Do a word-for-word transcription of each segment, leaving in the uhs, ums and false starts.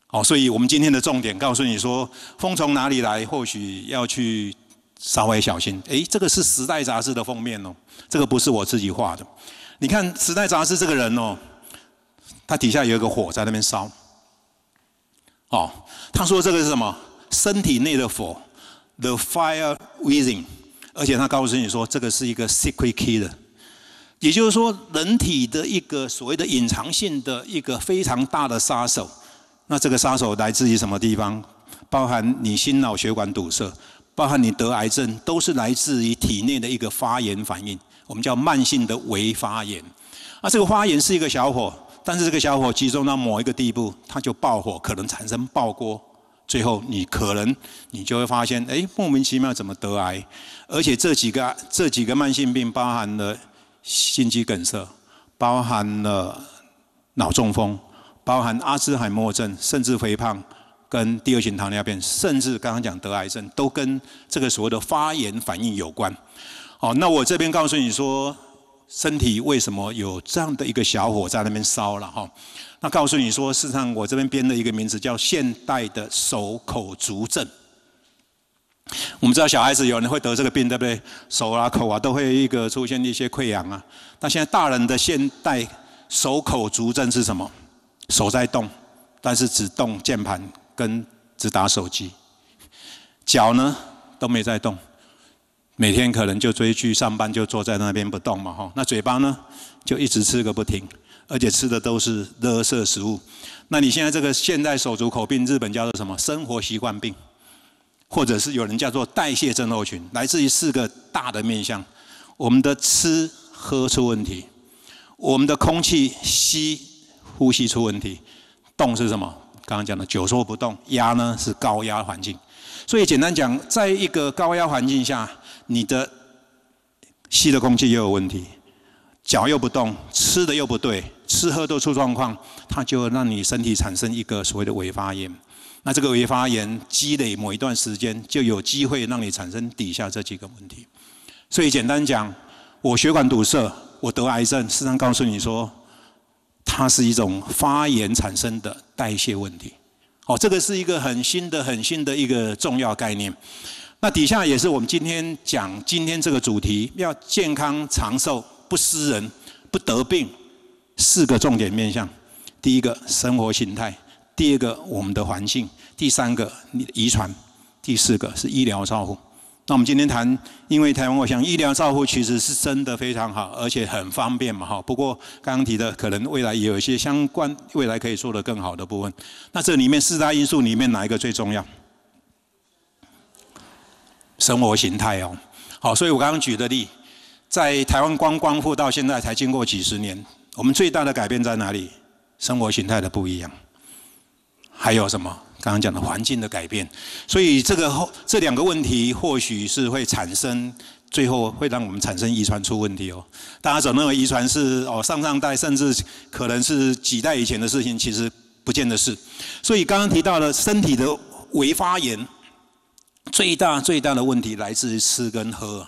好，所以我们今天的重点告诉你说，风从哪里来，或许要去稍微小心。诶，这个是《时代》杂志的封面哦，这个不是我自己画的。你看《时代》杂志这个人哦，他底下有一个火在那边烧。哦，他说这个是什么？身体内的火 ，the fire within。而且他告诉你说，这个是一个 secret killer， 也就是说，人体的一个所谓的隐藏性的一个非常大的杀手。那这个杀手来自于什么地方？包含你心脑血管堵塞，包含你得癌症，都是来自于体内的一个发炎反应，我们叫慢性的微发炎。啊，这个发炎是一个小火，但是这个小火集中到某一个地步，它就爆火，可能产生爆锅。最后你可能你就会发现，哎，莫名其妙怎么得癌？而且这几个这几个慢性病包含了心肌梗塞，包含了脑中风，包含阿兹海默症，甚至肥胖跟第二型糖尿病，甚至刚刚讲得癌症，都跟这个所谓的发炎反应有关。好，那我这边告诉你说，身体为什么有这样的一个小火在那边烧了哈？那告诉你说，事实上我这边编的一个名字叫现代的手口足症。我们知道小孩子有人会得这个病，对不对？手啊、口啊都会一个出现一些溃疡啊。那现在大人的现代手口足症是什么？手在动，但是只动键盘跟只打手机，脚呢都没在动。每天可能就追剧、上班就坐在那边不动嘛，哈。那嘴巴呢，就一直吃个不停，而且吃的都是垃圾食物。那你现在这个现代手足口病，日本叫做什么？生活习惯病，或者是有人叫做代谢症候群，来自于四个大的面向：我们的吃喝出问题，我们的空气吸呼吸出问题，动是什么？刚刚讲的久坐不动，压呢是高压环境。所以简单讲，在一个高压环境下，你的吸的空气又有问题，脚又不动，吃的又不对，吃喝都出状况，它就让你身体产生一个所谓的微发炎。那这个微发炎积累某一段时间，就有机会让你产生底下这几个问题。所以简单讲，我血管堵塞，我得癌症，事实上告诉你说，它是一种发炎产生的代谢问题。哦，这个是一个很新的、很新的一个重要概念。那底下也是我们今天讲今天这个主题，要健康长寿、不失人、不得病，四个重点面向。第一个生活形态，第二个我们的环境，第三个你的遗传，第四个是医疗照护。那我们今天谈，因为台湾我想医疗照护其实是真的非常好，而且很方便嘛哈。不过刚刚提的，可能未来也有一些相关，未来可以做得更好的部分。那这里面四大因素里面哪一个最重要？生活形态哦。好，所以我刚刚举的例，在台湾光光复到现在才经过几十年，我们最大的改变在哪里？生活形态的不一样。还有什么？刚刚讲的环境的改变，所以这个这两个问题或许是会产生，最后会让我们产生遗传出问题哦。大家总认为遗传是哦上上代，甚至可能是几代以前的事情，其实不见得是。所以刚刚提到了身体的微发炎，最大最大的问题来自于吃跟喝。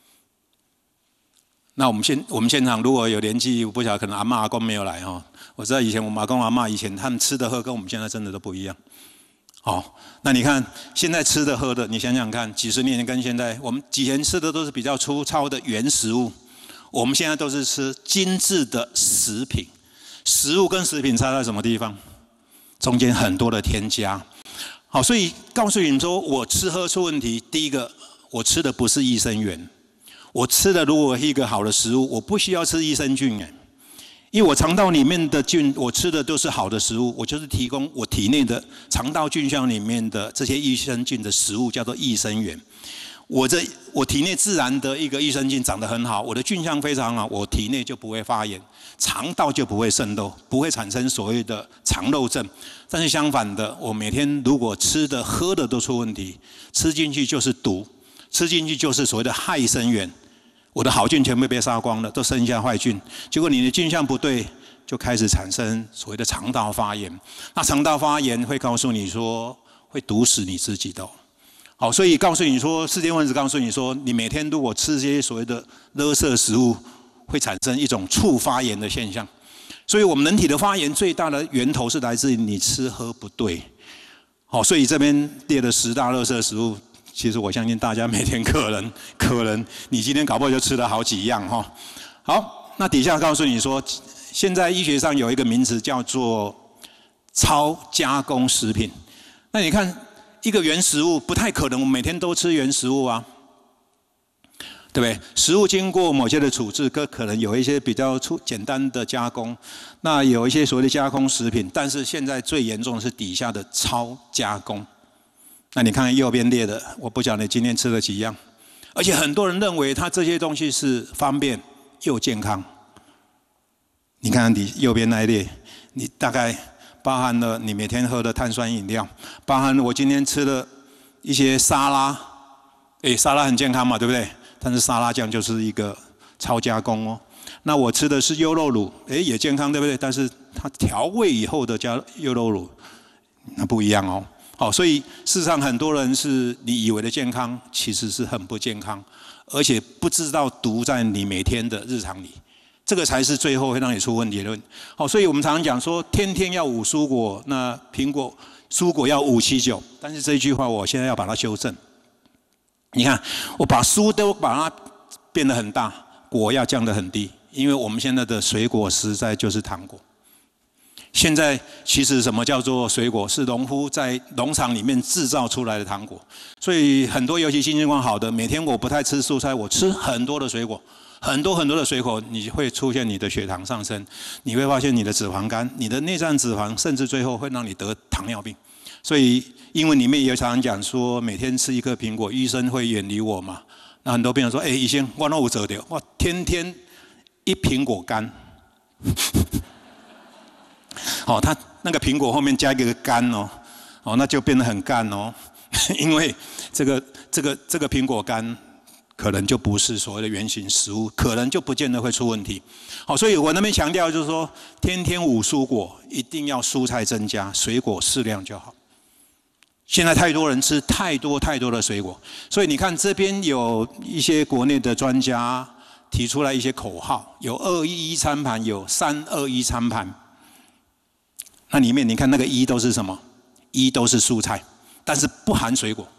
那我们现我们现场如果有年纪，我不晓得可能阿嬷阿公没有来哈。我知道以前我们阿公阿嬷以前他们吃的喝跟我们现在真的都不一样。好，那你看现在吃的喝的，你想想看，几十年前跟现在，我们以前吃的都是比较粗糙的原食物，我们现在都是吃精致的食品。食物跟食品差在什么地方？中间很多的添加。好，所以告诉你们说，我吃喝出问题，第一个，我吃的不是益生元，我吃的如果是一个好的食物，我不需要吃益生菌哎。因为我肠道里面的菌，我吃的都是好的食物，我就是提供我体内的肠道菌相里面的这些益生菌的食物，叫做益生元。我这我体内自然的一个益生菌长得很好，我的菌相非常好，我体内就不会发炎，肠道就不会渗漏，不会产生所谓的肠漏症。但是相反的，我每天如果吃的喝的都出问题，吃进去就是毒，吃进去就是所谓的害生元。我的好菌全部被杀光了，都剩下坏菌。结果你的菌相不对，就开始产生所谓的肠道发炎。那肠道发炎会告诉你说，会毒死你自己的、哦。好，所以告诉你说，世界卫生告诉你说，你每天如果吃这些所谓的垃圾食物，会产生一种促发炎的现象。所以我们人体的发炎最大的源头是来自于你吃喝不对。 好，所以这边列的十大垃圾食物，其实我相信大家每天可能可能你今天搞不好就吃了好几样哈。好，那底下告诉你说，现在医学上有一个名词叫做超加工食品。那你看一个原食物不太可能我们每天都吃原食物啊。对不对？食物经过某些的处置，可可能有一些比较粗简单的加工，那有一些所谓的加工食品，但是现在最严重的是底下的超加工。那你看看右边列的，我不晓得你今天吃了几样，而且很多人认为它这些东西是方便又健康。你看看底右边那一列，你大概包含了你每天喝的碳酸饮料，包含我今天吃的一些沙拉，诶，沙拉很健康嘛，对不对？但是沙拉酱就是一个超加工哦。那我吃的是优酪乳，诶，也健康，对不对？但是它调味以后的加优酪乳，那不一样哦。好，所以事实上很多人是你以为的健康，其实是很不健康，而且不知道毒在你每天的日常里，这个才是最后会让你出问题的。好，所以我们常常讲说，天天要五蔬果，那苹果蔬果要五七九，但是这一句话我现在要把它修正。你看，我把蔬都把它变得很大，果要降得很低，因为我们现在的水果实在就是糖果。现在其实什么叫做水果？是农夫在农场里面制造出来的糖果。所以很多尤其心情况好的，每天我不太吃蔬菜，我吃很多的水果，很多很多的水果，你会出现你的血糖上升，你会发现你的脂肪肝，你的内脏脂肪，甚至最后会让你得糖尿病。所以英文里面也常常讲说，每天吃一颗苹果，医生会远离我嘛。那很多病人说，哎、欸，医生，我都有做到，我天天一苹果干。哦，他那个苹果后面加一个干哦，哦，那就变得很干哦，因为这个这个这个苹果干可能就不是所谓的原型食物，可能就不见得会出问题。好，所以我那边强调就是说，天天五蔬果，一定要蔬菜增加，水果适量就好。现在太多人吃太多太多的水果，所以你看这边有一些国内的专家提出来一些口号，有二一一餐盘，有三二一餐盘。那里面你看那个一都是什么？一都是蔬菜，但是不含水果。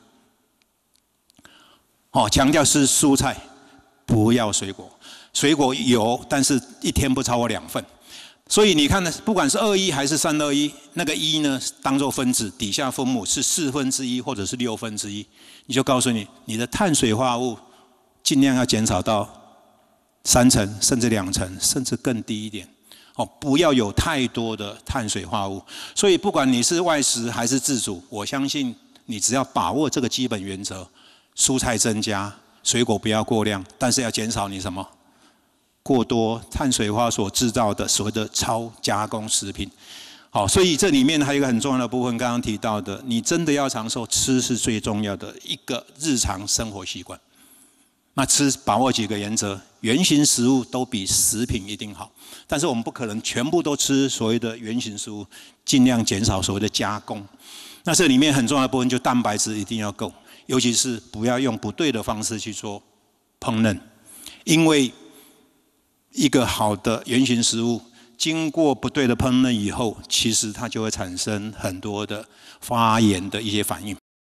哦，强调是蔬菜，不要水果。水果有，但是一天不超过两份。所以你看呢，不管是二一还是三二一，那个一呢，当做分子，底下分母是四分之一或者是六分之一，你就告诉你，你的碳水化合物尽量要减少到三成，甚至两成，甚至更低一点。哦，不要有太多的碳水化合物。所以不管你是外食还是自主，我相信你只要把握这个基本原则，蔬菜增加，水果不要过量，但是要减少你什么？过多碳水化所制造的所谓的超加工食品。好，所以这里面还有一个很重要的部分，刚刚提到的，你真的要长寿，吃是最重要的一个日常生活习惯。那吃把握几个原则，原型食物都比食品一定好，但是我们不可能全部都吃所谓的原型食物，尽量减少所谓的加工。那这里面很重要的部分，就蛋白质一定要够，尤其是不要用不对的方式去做烹饪，因为一个好的原型食物，经过不对的烹饪以后，其实它就会产生很多的发炎的一些反应。